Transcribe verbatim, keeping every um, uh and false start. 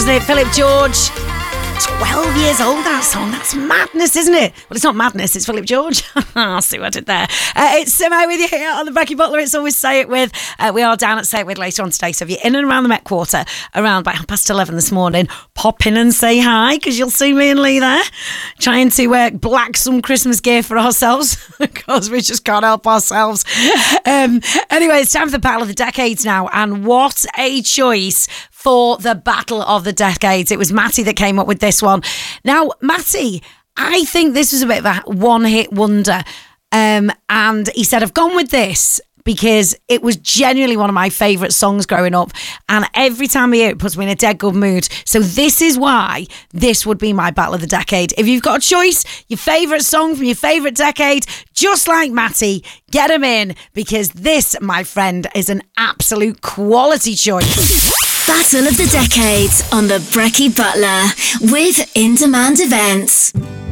isn't it? Philip George. twelve years old, that song. That's madness, isn't it? Well, it's not madness, it's Philip George. I'll see what I did there. Uh, it's Simo with you here on the Becky Butler. It's always Say It With. Uh, we are down at Say It With later on today. So if you're in and around the Met Quarter, around by half past eleven this morning, pop in and say hi, because you'll see me and Lee there trying to uh, black some Christmas gear for ourselves, because we just can't help ourselves. Um, anyway, it's time for the Battle of the Decades now. And what a choice for the Battle of the Decades. It was Matty that came up with this one. Now, Matty, I think this was a bit of a one-hit wonder. Um, and he said, I've gone with this because it was genuinely one of my favourite songs growing up. And every time I hear it, it puts me in a dead good mood. So this is why this would be my Battle of the Decade. If you've got a choice, your favourite song from your favourite decade, just like Matty, get him in, because this, my friend, is an absolute quality choice. Battle of the Decades on the Brecky Butler with In Demand Events.